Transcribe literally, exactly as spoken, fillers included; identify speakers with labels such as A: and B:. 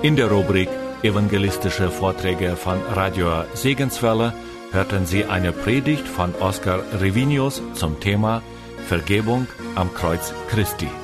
A: In der Rubrik Evangelistische Vorträge von Radio Segenswelle hörten Sie eine Predigt von Oskar Revinius zum Thema Vergebung am Kreuz Christi.